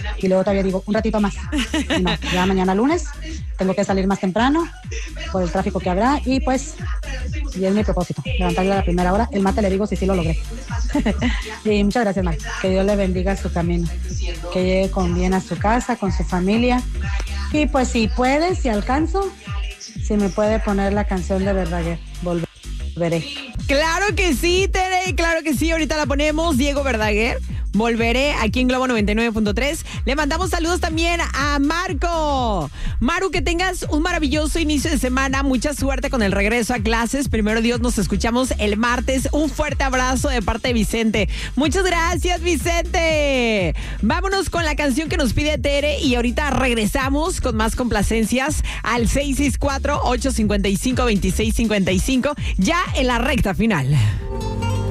y luego todavía digo, un ratito más. Y no, ya mañana lunes tengo que salir más temprano por el tráfico que habrá y pues, y es mi propósito, levantarle a la primera hora. El martes le digo si sí lo logré. Y muchas gracias, Mar. Que Dios le bendiga su camino, que llegue con bien a su casa, con su familia. Y pues si puede, si alcanzo, si me puede poner la canción de Verdaguer, Volveré. Claro que sí, Tere, claro que sí. Ahorita la ponemos, Diego Verdaguer. Volveré aquí en Globo 99.3. Le mandamos saludos también a Marco. Maru, que tengas un maravilloso inicio de semana. Mucha suerte con el regreso a clases. Primero Dios, nos escuchamos el martes. Un fuerte abrazo de parte de Vicente. Muchas gracias, Vicente. Vámonos con la canción que nos pide Tere y ahorita regresamos con más complacencias al 664-855-2655, ya en la recta final.